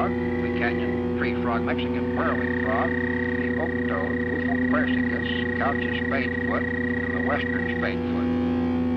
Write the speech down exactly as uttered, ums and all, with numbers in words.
frog, the canyon tree frog, Mexican whirling frog, the oak toad, Bufo quercus, Couch's spadefoot, and the western spadefoot.